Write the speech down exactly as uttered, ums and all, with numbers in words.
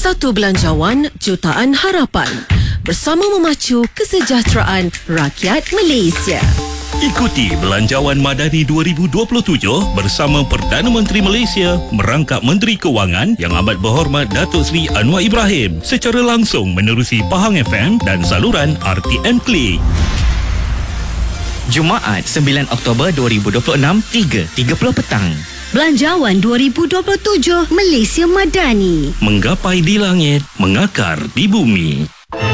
Satu belanjawan jutaan harapan bersama memacu kesejahteraan rakyat Malaysia. Ikuti Belanjawan Madani dua ribu dua puluh tujuh bersama Perdana Menteri Malaysia merangkap Menteri Kewangan Yang Amat Berhormat Datuk Seri Anwar Ibrahim secara langsung menerusi Pahang F M dan saluran R T M Klik. Jumaat sembilan Oktober dua ribu dua puluh enam, tiga tiga puluh petang. Belanjawan dua ribu dua puluh tujuh Malaysia Madani. Menggapai di langit, mengakar di bumi.